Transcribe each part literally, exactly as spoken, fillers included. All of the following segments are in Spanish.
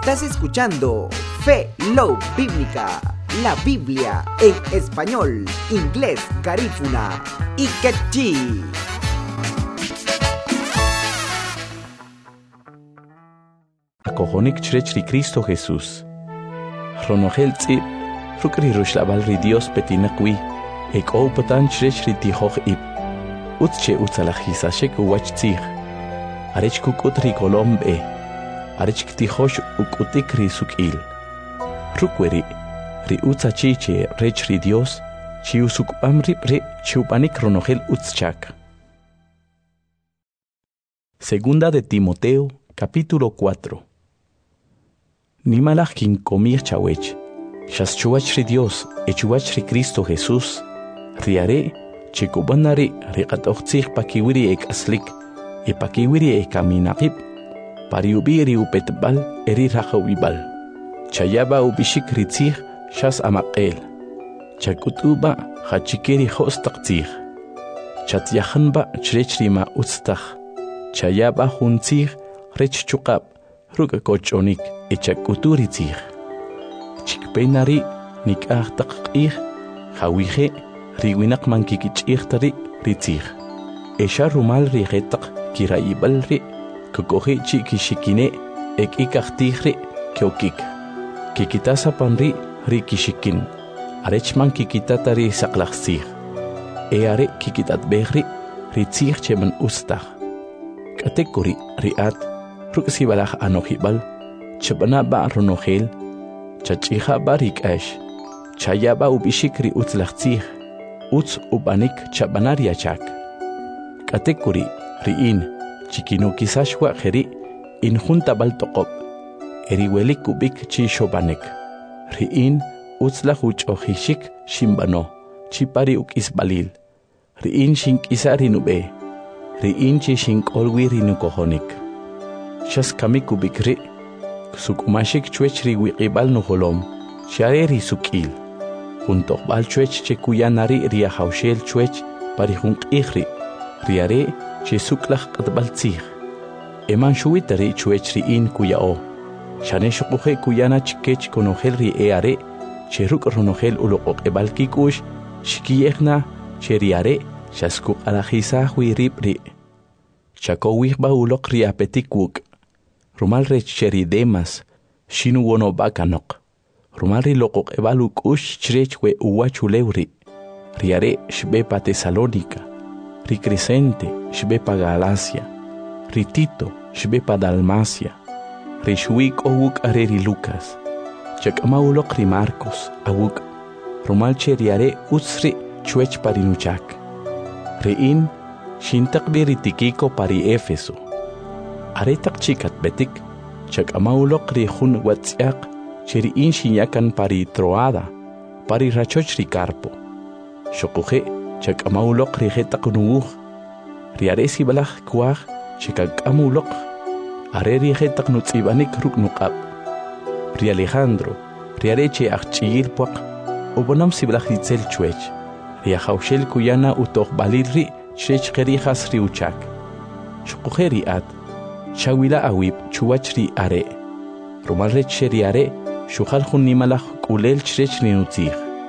Estás escuchando Fe Love Bíblica, la Biblia en español, inglés, garífuna y quechí. Acojonik churechri Cristo Jesús. Ronogel tzib, frukri rushlabal ri Dios petinakwi, ek opatan churechri tihoch ib. Utche utzalajisashek uwach tzig. Arech kukutri kolombe. Arech ktihosh ukutikri sukil. Rukweri, ri utzachiche rechri Dios, chi usukpam ripre chupanik ronogel utzchak. Segunda de Timoteo, capítulo cuatro. Nimalach kin komir chawech, shas chuachri Dios, e chuachri Cristo Jesús, riare, chikubanari, riqatochtzig pakiwiri ek aslik, e pakiwiri ek aminaqib, pariubiri upetbal, eri rajawibal, chayaba ubishik ritzig, shas amaqel, chakutuba, hachikeri hostaqtzig, chatyahanba chrechri utztach, chayaba huntzig, rech chukab, ruga kochonik, echakuturitzig. Chikpenari, nikahtakir, hawije, riwinak mankikichichtari, ritzig. Esha rumal rigetak, kiraibalri, kukohi chikishikine, ek ikachtigri, kyokik. Kikitasa panri, rikishikin. Arechman kikitatari saklachzig. Eare kikitatbegri, ritzig cheman ustach. Katekuri, riat, ruksibalach anohibal, chabana ba ronogel, chachiha barik ash, chayaba ubishikri utzlachtzig, utz ubanik chabanariachak. Katekuri, riin, chikinukisashwa jeri, injunta baltokop, eriwelik kubik chishobanek. Riin, utzlahuch ohishik, shimbano, chipari ukisbalil. Riin shinkisari nube, riin chishink olwiri nukohonik. Shas kamiku bikri, sukumashik chuechri wiqibal nuholom, shareri sukil. Junto bal chuech chekuyanari ria haushel chuech parihunk ihri, riare che suklach qatbal tzig. Eman shuitari chuechri in kuyao. Shane shukuhe kuyana chikech konogel ri eare, che ruk ronogel ulokok ebal kikush, shikiechna, che riare, shaskuk alajisa huiripri. Chakowih ba ulok ri apetikwuk. Rumal recheri demas, shinu wono bakanok. Rumal ri lokok ebaluk ush chrechwe uwachuleuri. Riare shbepa Tesalónica. Ri Crescente shbepa Galacia. Ri Tito shbepa Dalmacia. Ri shuik owuk areri Lucas. Chakama ulok ri Marcos awuk. Rumal cheriare utsri chuech parinuchak. Riin shintakbiri tikiko pari Éfeso. Aretak chikat betik, chak amaulok ri hun watsiak, cheri in shinyakan pari Troada, pari rachoch ri Carpo. Shokuhe, chak amaulok ri hetak nuuh, riaresi balach kuah, chikak amulok, areri hetak nutzibanik ruk nukab. Ri Alejandro, riareche achchigil puak, ubonam sibalach ritzel chuech, riahaushel kuyana utoh balirri, chech gerijas ri uchak. Shokuhe ri at, Shawila awib chuachri are. Rumalrech sheri are, shukhal hun nimalach kulel chrech ninutzig.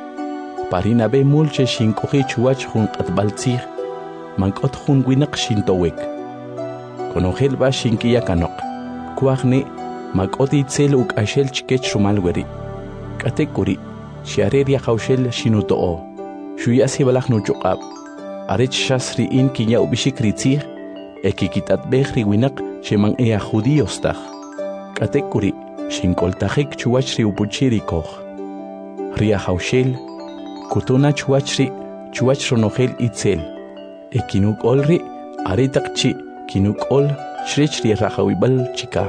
Parina be mulche shinkohi chuach hun atbaltzig, mankot hun winak shintowek. Konogel ba shinkiya kanok. Kuagne, makot itzel uk ashel chikech rumalweri. Katekuri, shiareria haushel shinutoo. Shuyasi balach nuchukab. Arech shasri in kinya ubishikritzig, ekikitat behri winak, Sheman ea judíos taj. Katekuri, shinkoltajek chuachri upuchiri koch. Ria haushel, kutuna chuachri, chuachronogel itzel. Ekinuk olri, aretakchi, kinuk ol, shrechri rajawibal chikaj.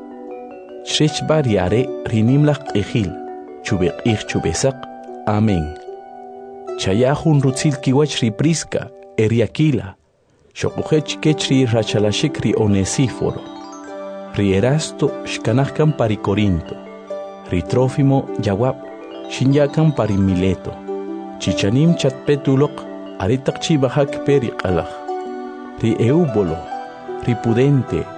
Shrech bariare, rinimlach ejil, chubek ich chubesak, amen. Chayahun rutzil kiwachri priska, eriakila. Shokujech kechri rachalashikri Onesíforo. Ri Erasto shkanahkan pari Corinto. Ri Trófimo yawab shinyakan pari Mileto. Chichanim chatpetulok aritak chibahak peri qalaj. Ri Eubolo, ri Pudente,